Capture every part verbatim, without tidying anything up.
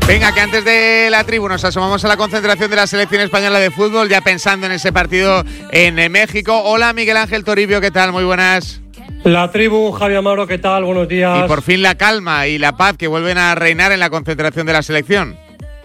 Venga, que antes de la tribu nos asomamos a la concentración de la selección española de fútbol, ya pensando en ese partido en México. Hola, Miguel Ángel Toribio, ¿qué tal? Muy buenas. La tribu, Javi Amaro, ¿qué tal? Buenos días. Y por fin la calma y la paz que vuelven a reinar en la concentración de la selección.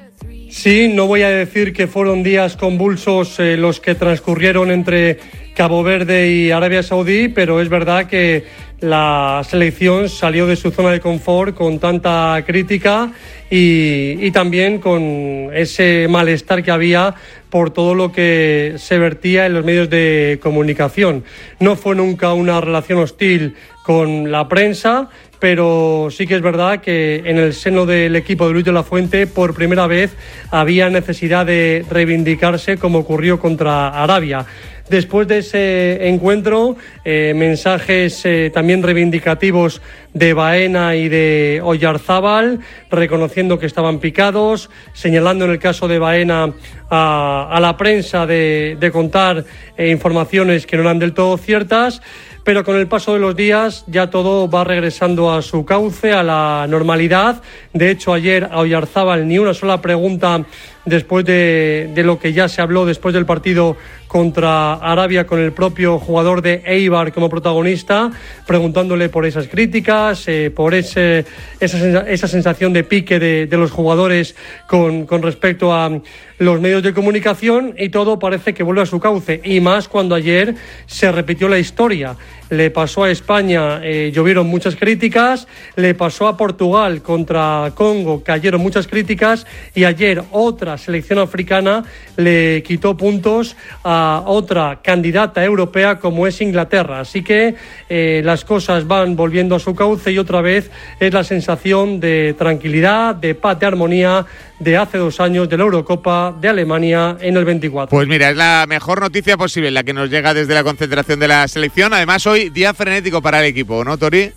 Sí, no voy a decir que fueron días convulsos eh, los que transcurrieron entre Cabo Verde y Arabia Saudí, pero es verdad que la selección salió de su zona de confort con tanta crítica y, y también con ese malestar que había por todo lo que se vertía en los medios de comunicación. No fue nunca una relación hostil con la prensa, pero sí que es verdad que en el seno del equipo de Luis de la Fuente por primera vez había necesidad de reivindicarse, como ocurrió contra Arabia. Después de ese encuentro, eh, mensajes eh, también reivindicativos de Baena y de Oyarzábal, reconociendo que estaban picados, señalando en el caso de Baena a, a la prensa de, de contar eh, informaciones que no eran del todo ciertas. Pero con el paso de los días ya todo va regresando a su cauce, a la normalidad. De hecho, ayer a Oyarzábal ni una sola pregunta después de, de lo que ya se habló después del partido contra Arabia, con el propio jugador de Eibar como protagonista, preguntándole por esas críticas, eh, por ese, esa, esa sensación de pique de, de los jugadores con, con respecto a los medios de comunicación, y todo parece que vuelve a su cauce, y más cuando ayer se repitió la historia. Le pasó a España, eh, llovieron muchas críticas, le pasó a Portugal contra Congo, cayeron muchas críticas, y ayer otra selección africana le quitó puntos a otra candidata europea como es Inglaterra. Así que eh, las cosas van volviendo a su cauce y otra vez es la sensación de tranquilidad, de paz, de armonía de hace dos años de la Eurocopa de Alemania en el veinticuatro. Pues mira, es la mejor noticia posible la que nos llega desde la concentración de la selección. Además, hoy día frenético para el equipo, ¿no, Tori?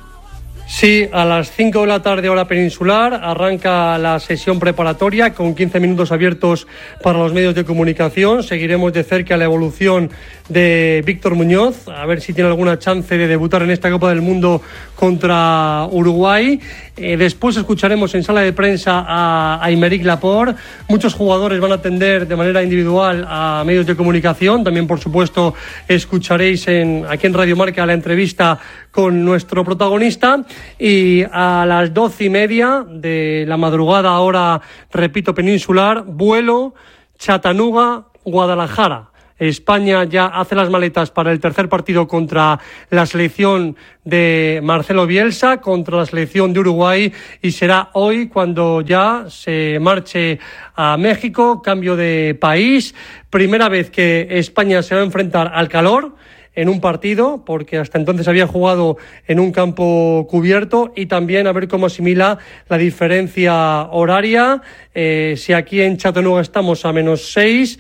Sí, a las cinco de la tarde hora peninsular arranca la sesión preparatoria con quince minutos abiertos para los medios de comunicación. Seguiremos de cerca la evolución de Víctor Muñoz, a ver si tiene alguna chance de debutar en esta Copa del Mundo contra Uruguay. Eh, después escucharemos en sala de prensa a Aymeric Laporte. Muchos jugadores van a atender de manera individual a medios de comunicación. También, por supuesto, escucharéis en, aquí en Radio Marca la entrevista con nuestro protagonista. Y a las doce y media de la madrugada, ahora repito peninsular, vuelo Chattanooga, Guadalajara. España ya hace las maletas para el tercer partido contra la selección de Marcelo Bielsa, contra la selección de Uruguay, y será hoy cuando ya se marche a México, cambio de país, primera vez que España se va a enfrentar al calor en un partido, porque hasta entonces había jugado en un campo cubierto, y también a ver cómo asimila la diferencia horaria. Eh, si aquí en Chattanooga estamos a menos seis,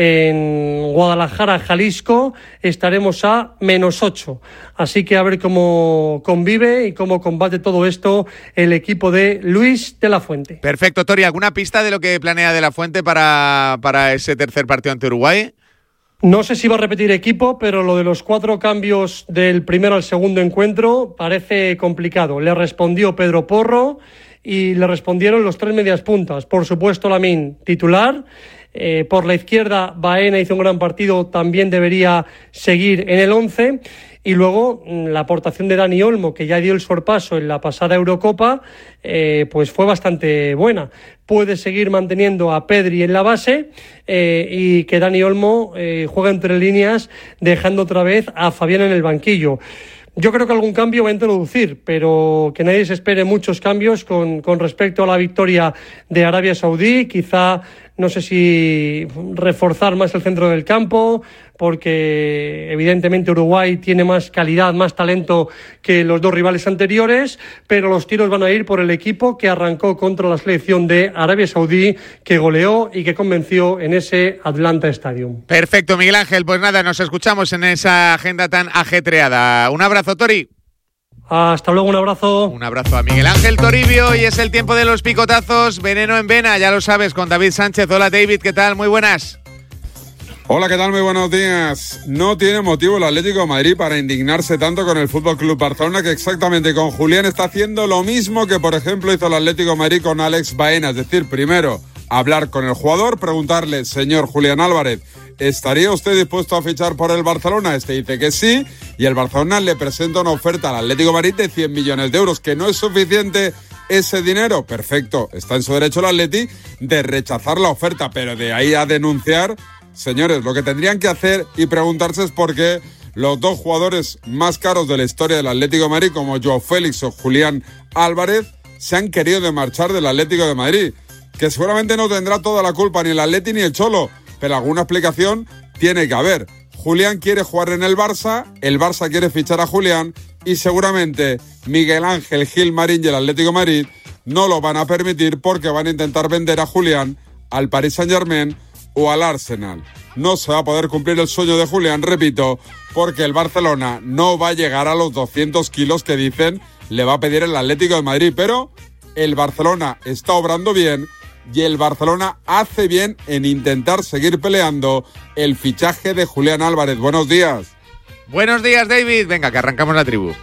en Guadalajara, Jalisco, estaremos a menos ocho. Así que a ver cómo convive y cómo combate todo esto el equipo de Luis de la Fuente. Perfecto, Tori. ¿Alguna pista de lo que planea de la Fuente para, para ese tercer partido ante Uruguay? No sé si va a repetir equipo, pero lo de los cuatro cambios del primero al segundo encuentro parece complicado. Le respondió Pedro Porro y le respondieron los tres medias puntas. Por supuesto, Lamine, titular. Eh, por la izquierda, Baena hizo un gran partido, también debería seguir en el once. Y luego la aportación de Dani Olmo, que ya dio el sorpaso en la pasada Eurocopa, eh, pues fue bastante buena. Puede seguir manteniendo a Pedri en la base eh, y que Dani Olmo eh, juega entre líneas, dejando otra vez a Fabián en el banquillo. Yo creo que algún cambio va a introducir, pero que nadie se espere muchos cambios con, con respecto a la victoria de Arabia Saudí. Quizá, no sé si reforzar más el centro del campo, porque evidentemente Uruguay tiene más calidad, más talento que los dos rivales anteriores, pero los tiros van a ir por el equipo que arrancó contra la selección de Arabia Saudí, que goleó y que convenció en ese Atlanta Stadium. Perfecto, Miguel Ángel. Pues nada, nos escuchamos en esa agenda tan ajetreada. Un abrazo, Tori. Hasta luego, un abrazo. Un abrazo a Miguel Ángel Toribio, y es el tiempo de los picotazos. Veneno en vena, ya lo sabes, con David Sánchez. Hola, David, ¿qué tal? Muy buenas. Hola, ¿qué tal? Muy buenos días. No tiene motivo el Atlético de Madrid para indignarse tanto con el F C Barcelona, que exactamente con Julián está haciendo lo mismo que, por ejemplo, hizo el Atlético de Madrid con Alex Baena. Es decir, primero, hablar con el jugador, preguntarle, señor Julián Álvarez, ¿estaría usted dispuesto a fichar por el Barcelona? Este dice que sí, y el Barcelona le presenta una oferta al Atlético de Madrid de cien millones de euros, que no es suficiente ese dinero. Perfecto, está en su derecho el Atleti de rechazar la oferta, pero de ahí a denunciar... Señores, lo que tendrían que hacer y preguntarse es por qué los dos jugadores más caros de la historia del Atlético de Madrid, como Joao Félix o Julián Álvarez, se han querido de marchar del Atlético de Madrid. Que seguramente no tendrá toda la culpa ni el Atleti ni el Cholo, pero alguna explicación tiene que haber. Julián quiere jugar en el Barça, el Barça quiere fichar a Julián y seguramente Miguel Ángel Gil Marín y el Atlético de Madrid no lo van a permitir porque van a intentar vender a Julián al Paris Saint-Germain o al Arsenal. No se va a poder cumplir el sueño de Julián, repito, porque el Barcelona no va a llegar a los doscientos kilos que dicen le va a pedir el Atlético de Madrid, pero el Barcelona está obrando bien y el Barcelona hace bien en intentar seguir peleando el fichaje de Julián Álvarez. Buenos días. Buenos días, David. Venga, que arrancamos la tribu.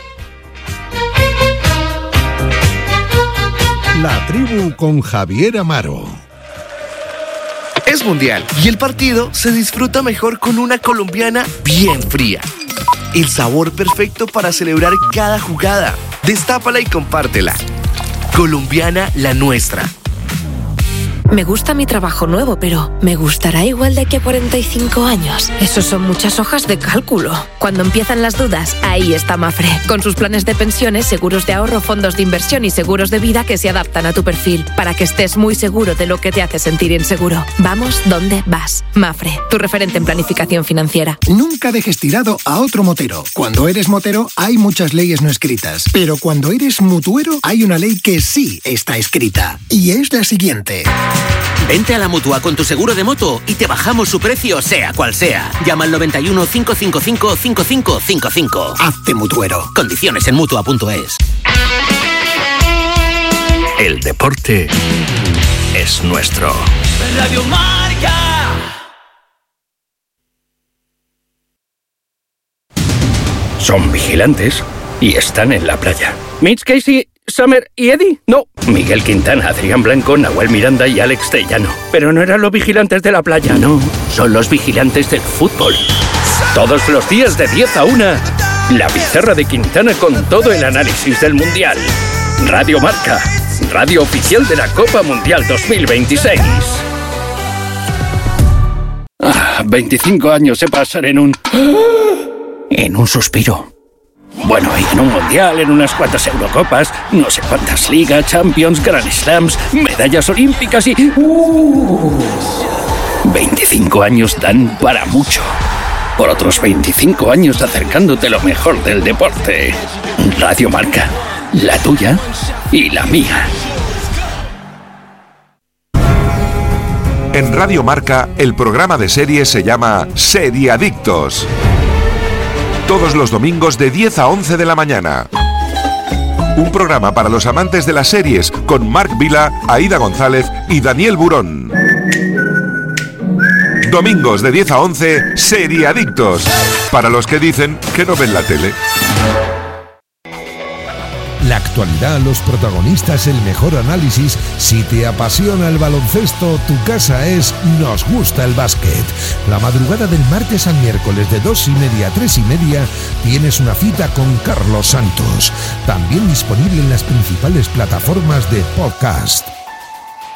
La tribu con Javier Amaro. Es mundial y el partido se disfruta mejor con una colombiana bien fría. El sabor perfecto para celebrar cada jugada. Destápala y compártela. Colombiana, la nuestra. Me gusta mi trabajo nuevo, pero ¿me gustará igual de aquí a cuarenta y cinco años? Eso son muchas hojas de cálculo. Cuando empiezan las dudas, ahí está Mafre. Con sus planes de pensiones, seguros de ahorro, fondos de inversión y seguros de vida que se adaptan a tu perfil, para que estés muy seguro de lo que te hace sentir inseguro. Vamos donde vas. Mafre, tu referente en planificación financiera. Nunca dejes tirado a otro motero. Cuando eres motero, hay muchas leyes no escritas. Pero cuando eres mutuero, hay una ley que sí está escrita. Y es la siguiente. Vente a la Mutua con tu seguro de moto y te bajamos su precio sea cual sea. Llama al noventa y uno, cinco cinco cinco, cinco cinco cinco cinco. Hazte mutuero. Condiciones en mutua punto es. El deporte es nuestro. Radio Marca. Son vigilantes y están en la playa. Mitch, Casey, Summer y Eddie. No, Miguel Quintana, Adrián Blanco, Nahuel Miranda y Alex Tellano. Pero no eran los vigilantes de la playa, no. Son los vigilantes del fútbol. Todos los días de diez a una, la pizarra de Quintana con todo el análisis del Mundial. Radio Marca, radio oficial de la Copa Mundial dos mil veintiséis. Ah, veinticinco años se pasan en un... en un suspiro. Bueno, y en un mundial, en unas cuantas Eurocopas, no sé cuántas ligas, Champions, Grand Slams, medallas olímpicas y... Uh, veinticinco años dan para mucho. Por otros veinticinco años acercándote lo mejor del deporte. Radio Marca, la tuya y la mía. En Radio Marca, el programa de series se llama Seriadictos. Todos los domingos de diez a once de la mañana. Un programa para los amantes de las series con Marc Vila, Aída González y Daniel Burón. Domingos de diez a once, Seriadictos. Para los que dicen que no ven la tele. La actualidad, los protagonistas, el mejor análisis. Si te apasiona el baloncesto, tu casa es Nos Gusta el Básquet. La madrugada del martes al miércoles de dos y media a tres y media tienes una cita con Carlos Santos. También disponible en las principales plataformas de podcast.